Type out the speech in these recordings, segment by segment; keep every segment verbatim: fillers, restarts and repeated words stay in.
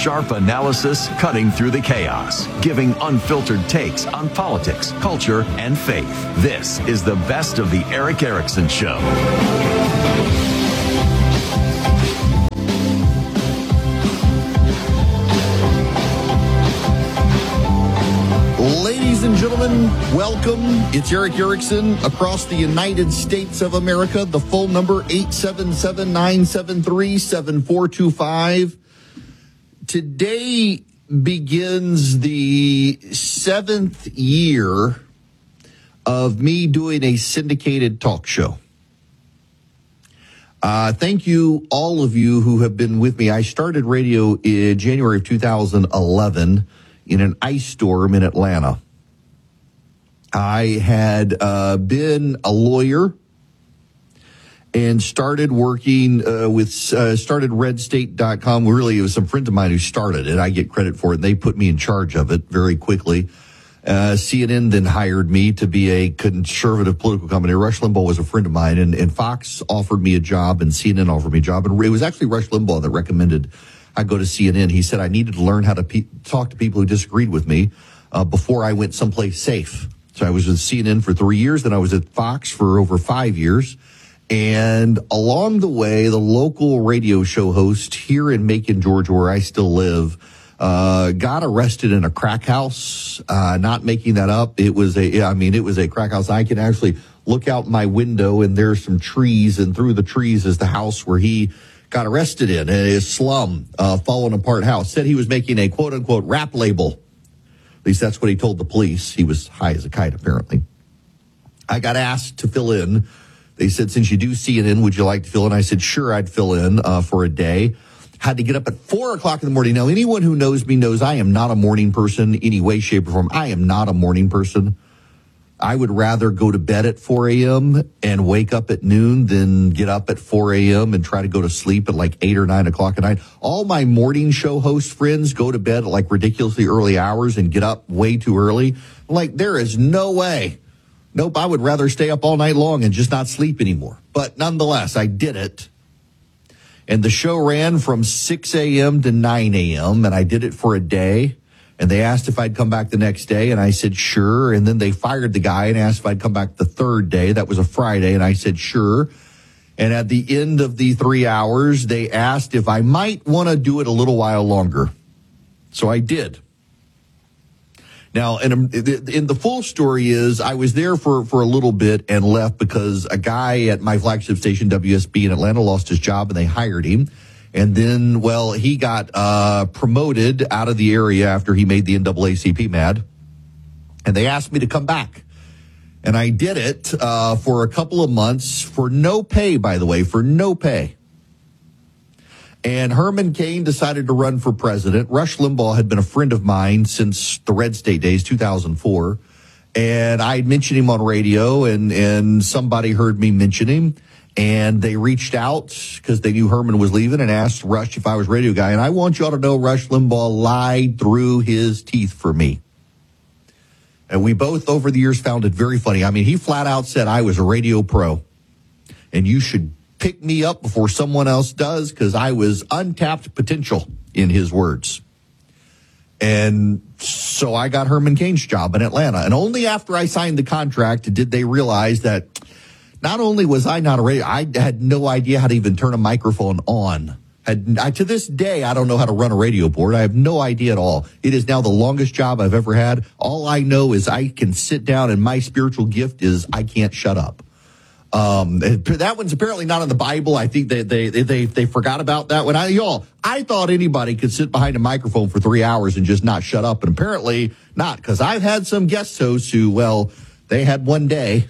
Sharp analysis cutting through the chaos, giving unfiltered takes on politics, culture, and faith. This is the best of the Erick Erickson Show. Ladies and gentlemen, welcome. It's Erick Erickson across the United States of America. The phone number, eight seven seven, nine seven three, seven four two five. Today begins the seventh year of me doing a syndicated talk show. Uh, thank you, all of you who have been with me. I started radio in January of two thousand eleven in an ice storm in Atlanta. I had uh, been a lawyer and started working uh, with, uh, started red state dot com. Really, it was some friends of mine who started it. I get credit for it, and they put me in charge of it very quickly. Uh, C N N then hired me to be a conservative political company. Rush Limbaugh was a friend of mine, and, and Fox offered me a job, and C N N offered me a job. And it was actually Rush Limbaugh that recommended I go to C N N. He said I needed to learn how to pe- talk to people who disagreed with me uh, before I went someplace safe. So I was with C N N for three years. Then I was at Fox for over five years. And along the way, the local radio show host here in Macon, Georgia, where I still live, uh, got arrested in a crack house. Uh, not making that up. It was a, I mean, it was a crack house. I can actually look out my window and there's some trees, and through the trees is the house where he got arrested in, a slum, uh, fallen apart house. Said he was making a quote unquote rap label. At least that's what he told the police. He was high as a kite, apparently. I got asked to fill in. They said, since you do C N N, would you like to fill in? I said, sure, I'd fill in uh, for a day. Had to get up at four o'clock in the morning. Now, anyone who knows me knows I am not a morning person any way, shape, or form. I am not a morning person. I would rather go to bed at four a.m. and wake up at noon than get up at four a.m. and try to go to sleep at like eight or nine o'clock at night. All my morning show host friends go to bed at like ridiculously early hours and get up way too early. Like, there is no way. Nope, I would rather stay up all night long and just not sleep anymore. But nonetheless, I did it. And the show ran from six a.m. to nine a.m., and I did it for a day. And they asked if I'd come back the next day, and I said, sure. And then they fired the guy and asked if I'd come back the third day. That was a Friday, and I said, sure. And at the end of the three hours, they asked if I might want to do it a little while longer. So I did. Now, and in the full story is I was there for, for a little bit and left because a guy at my flagship station, W S B in Atlanta, lost his job, and they hired him. And then, well, he got uh promoted out of the area after he made the N double A C P mad. And they asked me to come back. And I did it uh for a couple of months for no pay, by the way, for no pay. And Herman Cain decided to run for president. Rush Limbaugh had been a friend of mine since the Red State days, two thousand four. And I had mentioned him on radio, and, and somebody heard me mention him. And they reached out because they knew Herman was leaving and asked Rush if I was radio guy. And I want y'all to know Rush Limbaugh lied through his teeth for me. And we both over the years found it very funny. I mean, he flat out said I was a radio pro and you should pick me up before someone else does because I was untapped potential, in his words. And so I got Herman Cain's job in Atlanta. And only after I signed the contract did they realize that not only was I not a radio, I had no idea how to even turn a microphone on. Had, I, to this day, I don't know how to run a radio board. I have no idea at all. It is now the longest job I've ever had. All I know is I can sit down, and my spiritual gift is I can't shut up. Um, that one's apparently not in the Bible. I think they, they, they, they forgot about that one. I, y'all, I thought anybody could sit behind a microphone for three hours and just not shut up. And apparently not, because I've had some guest hosts who, well, they had one day.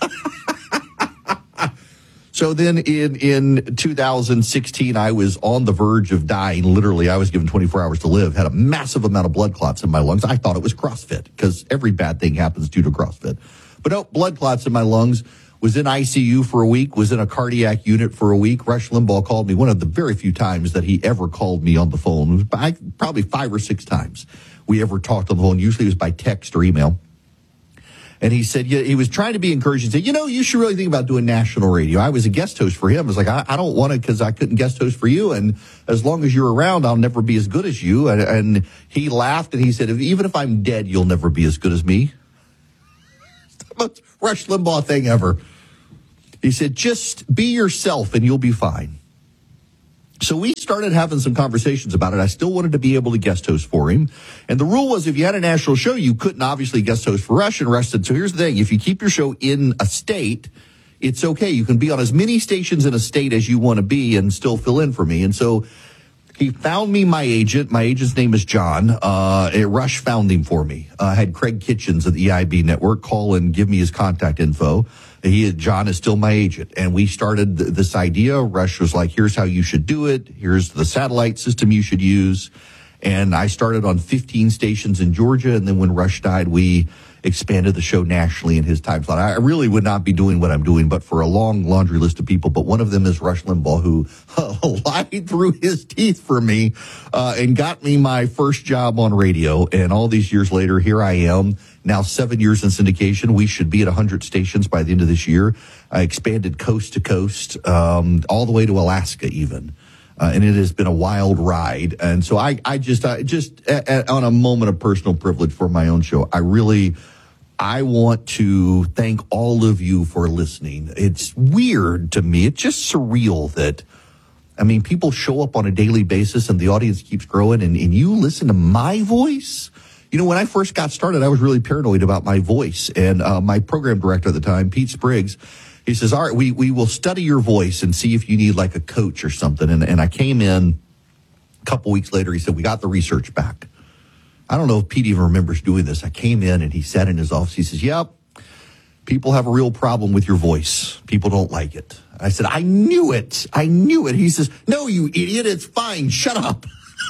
So then in, in two thousand sixteen, I was on the verge of dying. Literally, I was given twenty-four hours to live, had a massive amount of blood clots in my lungs. I thought it was CrossFit because every bad thing happens due to CrossFit. But no, blood clots in my lungs. Was in I C U for a week, was in a cardiac unit for a week. Rush Limbaugh called me one of the very few times that he ever called me on the phone. It was by, probably five or six times we ever talked on the phone. Usually it was by text or email. And he said, yeah, he was trying to be encouraging. He said, you know, you should really think about doing national radio. I was a guest host for him. I was like, I, I don't want to because I couldn't guest host for you. And as long as you're around, I'll never be as good as you. And, and he laughed and he said, even if I'm dead, you'll never be as good as me. It's the most Rush Limbaugh thing ever. He said, just be yourself and you'll be fine. So we started having some conversations about it. I still wanted to be able to guest host for him. And the rule was if you had a national show, you couldn't obviously guest host for Rush. And Rush said, so here's the thing. If you keep your show in a state, it's okay. You can be on as many stations in a state as you want to be and still fill in for me. And so he found me my agent. My agent's name is John. Uh, Rush found him for me. I uh, had Craig Kitchens at the E I B network call and give me his contact info. He, John is still my agent. And we started th- this idea. Rush was like, here's how you should do it. Here's the satellite system you should use. And I started on fifteen stations in Georgia. And then when Rush died, we expanded the show nationally in his time slot. I really would not be doing what I'm doing, but for a long laundry list of people. But one of them is Rush Limbaugh, who uh, lied through his teeth for me uh, and got me my first job on radio. And all these years later, here I am. Now seven years in syndication. We should be at one hundred stations by the end of this year. I expanded coast to coast, um, all the way to Alaska even. Uh, and it has been a wild ride. And so I, I just, I just a, a, on a moment of personal privilege for my own show, I really, I want to thank all of you for listening. It's weird to me. It's just surreal that, I mean, people show up on a daily basis and the audience keeps growing and, and you listen to my voice. You know, when I first got started, I was really paranoid about my voice. And uh, my program director at the time, Pete Spriggs, he says, all right, we, we will study your voice and see if you need like a coach or something. And, and I came in a couple weeks later. He said, we got the research back. I don't know if Pete even remembers doing this. I came in and he sat in his office. He says, yep, people have a real problem with your voice. People don't like it. I said, I knew it. I knew it. He says, no, you idiot. It's fine. Shut up.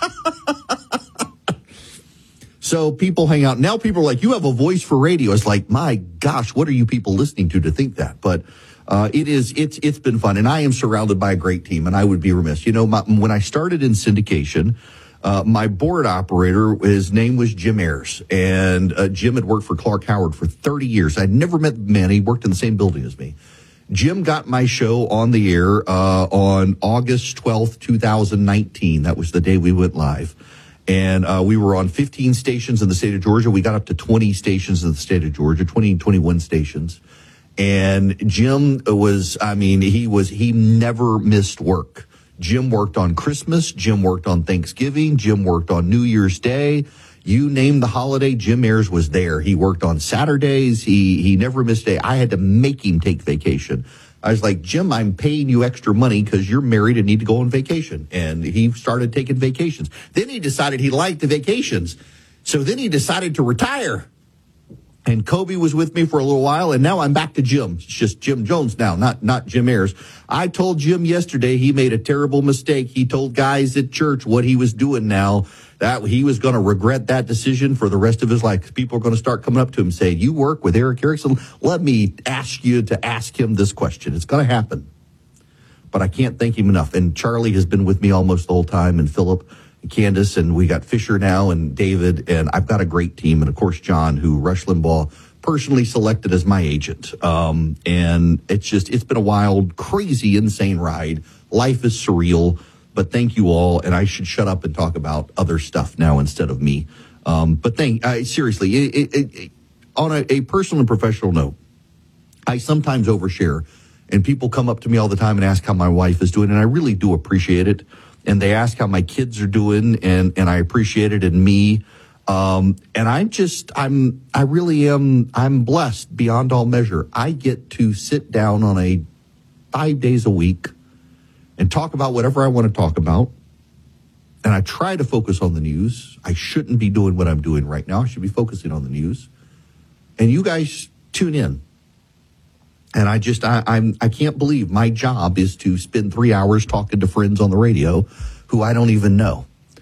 So people hang out. Now people are like, you have a voice for radio. It's like, my gosh, what are you people listening to to think that? But uh, it is, it's it's been fun. And I am surrounded by a great team. And I would be remiss. You know, my, when I started in syndication, uh, my board operator, his name was Jim Ayers. And uh, Jim had worked for Clark Howard for thirty years. I'd never met the man. He worked in the same building as me. Jim got my show on the air uh, on August twelfth, twenty nineteen. That was the day we went live. And uh, we were on fifteen stations in the state of Georgia. We got up to twenty stations in the state of Georgia, twenty, twenty-one stations. And Jim was, I mean, he was, he never missed work. Jim worked on Christmas. Jim worked on Thanksgiving. Jim worked on New Year's Day. You name the holiday, Jim Ayers was there. He worked on Saturdays. He, he never missed a day. I had to make him take vacation. I was like, Jim, I'm paying you extra money because you're married and need to go on vacation. And he started taking vacations. Then he decided he liked the vacations. So then he decided to retire. And Kobe was with me for a little while, and now I'm back to Jim. It's just Jim Jones now, not not Jim Ayers. I told Jim yesterday he made a terrible mistake. He told guys at church what he was doing now, that he was going to regret that decision for the rest of his life. People are going to start coming up to him saying, you work with Eric Erickson? Let me ask you to ask him this question. It's going to happen. But I can't thank him enough. And Charlie has been with me almost the whole time, and Philip and Candace, and we got Fisher now and David, and I've got a great team. And, of course, John, who Rush Limbaugh personally selected as my agent. Um, and it's just, it's been a wild, crazy, insane ride. Life is surreal. But thank you all, and I should shut up and talk about other stuff now instead of me. Um, but thank, uh, seriously, it, it, it, on a, a personal and professional note, I sometimes overshare, and people come up to me all the time and ask how my wife is doing, and I really do appreciate it. And they ask how my kids are doing, and, and I appreciate it, and me. Um, and I'm just, I'm, I really am, I'm blessed beyond all measure. I get to sit down on a five days a week and talk about whatever I want to talk about. And I try to focus on the news. I shouldn't be doing what I'm doing right now. I should be focusing on the news. And you guys tune in. And I just, I, I'm, I can't believe my job is to spend three hours talking to friends on the radio who I don't even know,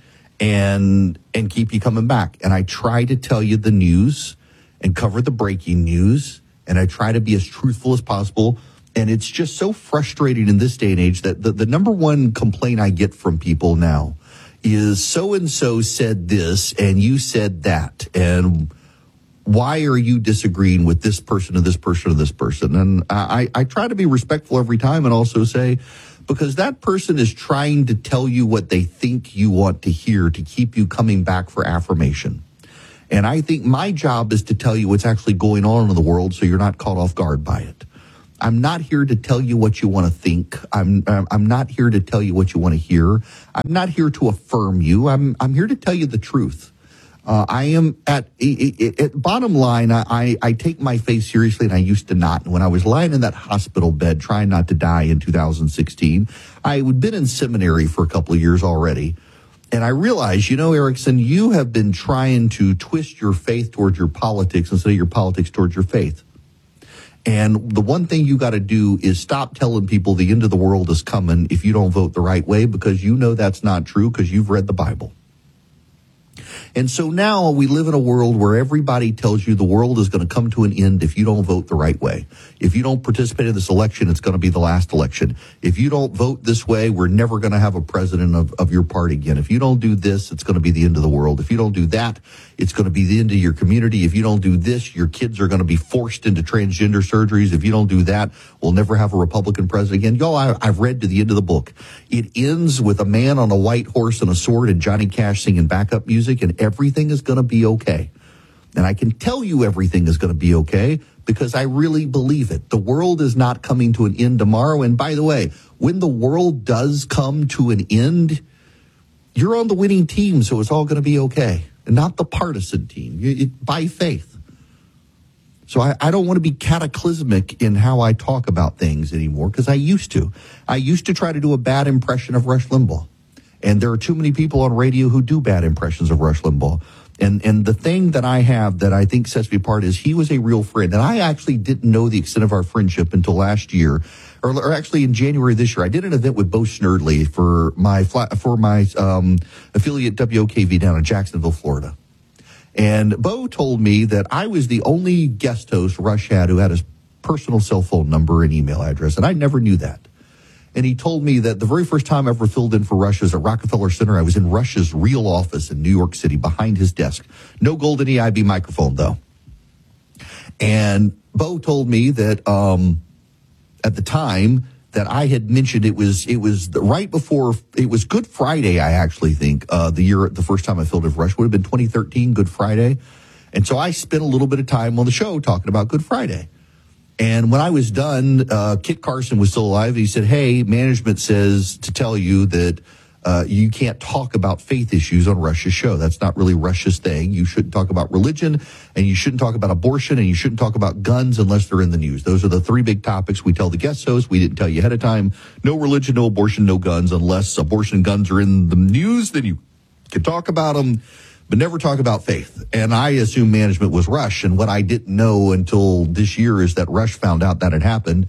and, and keep you coming back. And I try to tell you the news and cover the breaking news. And I try to be as truthful as possible. And it's just so frustrating in this day and age that the, the number one complaint I get from people now is so-and-so said this and you said that. And why are you disagreeing with this person or this person or this person? And I, I try to be respectful every time and also say, because that person is trying to tell you what they think you want to hear to keep you coming back for affirmation. And I think my job is to tell you what's actually going on in the world so you're not caught off guard by it. I'm not here to tell you what you want to think. I'm I'm not here to tell you what you want to hear. I'm not here to affirm you. I'm I'm here to tell you the truth. Uh, I am at, at, at bottom line, I, I take my faith seriously, and I used to not. And when I was lying in that hospital bed trying not to die in two thousand sixteen, I had been in seminary for a couple of years already. And I realized, you know, Erickson, you have been trying to twist your faith towards your politics instead of your politics towards your faith. And the one thing you got to do is stop telling people the end of the world is coming if you don't vote the right way, because you know that's not true because you've read the Bible. And so now we live in a world where everybody tells you the world is going to come to an end if you don't vote the right way. If you don't participate in this election, it's going to be the last election. If you don't vote this way, we're never going to have a president of, of your party again. If you don't do this, it's going to be the end of the world. If you don't do that, it's going to be the end of your community. If you don't do this, your kids are going to be forced into transgender surgeries. If you don't do that, we'll never have a Republican president again. Y'all, I, I've read to the end of the book. It ends with a man on a white horse and a sword and Johnny Cash singing backup music, and everything is going to be okay. And I can tell you everything is going to be okay because I really believe it. The world is not coming to an end tomorrow. And by the way, when the world does come to an end, you're on the winning team, so it's all going to be okay. And not the partisan team, you, it, by faith. So I, I don't want to be cataclysmic in how I talk about things anymore, because I used to. I used to try to do a bad impression of Rush Limbaugh. And there are too many people on radio who do bad impressions of Rush Limbaugh. And and the thing that I have that I think sets me apart is he was a real friend. And I actually didn't know the extent of our friendship until last year, or, or actually in January this year. I did an event with Bo Snerdley for my for my um, affiliate W O K V down in Jacksonville, Florida. And Bo told me that I was the only guest host Rush had who had his personal cell phone number and email address, and I never knew that. And he told me that the very first time I ever filled in for Rush was at Rockefeller Center. I was in Rush's real office in New York City behind his desk. No golden E I B microphone, though. And Bo told me that um, at the time that I had mentioned it was it was the, right before, it was Good Friday, I actually think, uh, the year, the first time I filled in for Rush would have been twenty thirteen, Good Friday. And so I spent a little bit of time on the show talking about Good Friday. And when I was done, uh, Kit Carson was still alive. He said, hey, management says to tell you that uh, you can't talk about faith issues on Rush's show. That's not really Rush's thing. You shouldn't talk about religion, and you shouldn't talk about abortion, and you shouldn't talk about guns unless they're in the news. Those are the three big topics we tell the guest hosts. We didn't tell you ahead of time. No religion, no abortion, no guns. Unless abortion and guns are in the news, then you can talk about them, but never talk about faith. And I assumed management was Rush. And what I didn't know until this year is that Rush found out that had happened.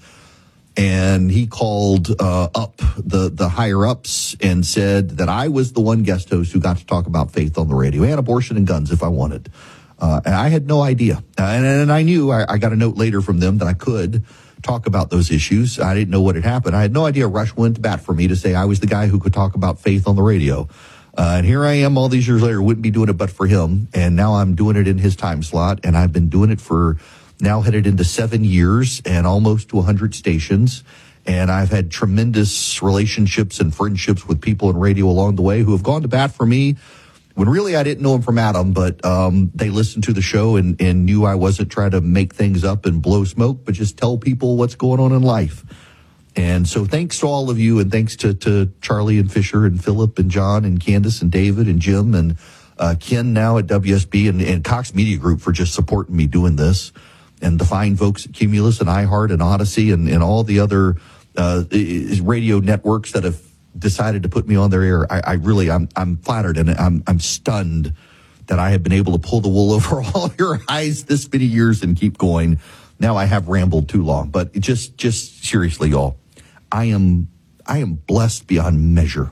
And he called uh, up the, the higher ups and said that I was the one guest host who got to talk about faith on the radio and abortion and guns if I wanted. Uh, and I had no idea. Uh, and, and I knew I, I got a note later from them that I could talk about those issues. I didn't know what had happened. I had no idea Rush went to bat for me to say I was the guy who could talk about faith on the radio. Uh, and here I am all these years later, wouldn't be doing it but for him. And now I'm doing it in his time slot. And I've been doing it for now headed into seven years and almost to one hundred stations. And I've had tremendous relationships and friendships with people in radio along the way who have gone to bat for me when really I didn't know them from Adam, but um, they listened to the show and, and knew I wasn't trying to make things up and blow smoke, but just tell people what's going on in life. And so thanks to all of you, and thanks to, to Charlie and Fisher and Philip and John and Candace and David and Jim and uh, Ken now at W S B and, and Cox Media Group for just supporting me doing this, and the fine folks at Cumulus and iHeart and Odyssey and, and all the other uh, radio networks that have decided to put me on their air. I, I really, I'm, I'm flattered and I'm, I'm stunned that I have been able to pull the wool over all your eyes this many years and keep going. Now I have rambled too long, but just, just seriously, y'all. I am I am blessed beyond measure.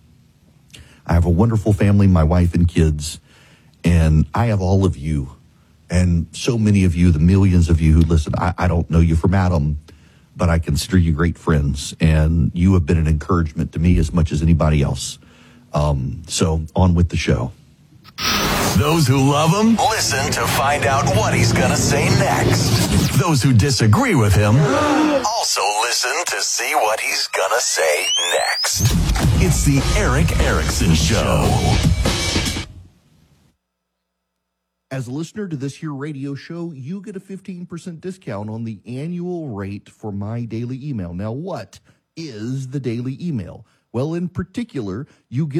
I have a wonderful family, my wife and kids, and I have all of you, and so many of you, the millions of you who listen. I, I don't know you from Adam, but I consider you great friends, and you have been an encouragement to me as much as anybody else. Um, so on with the show. The Those who love him, listen to find out what he's going to say next. Those who disagree with him, also listen to see what he's going to say next. It's the Erick Erickson Show. As a listener to this here radio show, you get a fifteen percent discount on the annual rate for my daily email. Now, what is the daily email? Well, in particular, you get